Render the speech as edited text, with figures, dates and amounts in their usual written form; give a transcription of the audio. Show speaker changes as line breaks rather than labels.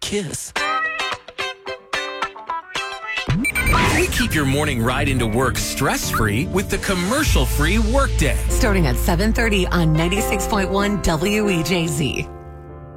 kiss.
We keep your morning ride into work stress-free with the commercial-free Workday.
Starting at 7:30 on 96.1 WEJZ.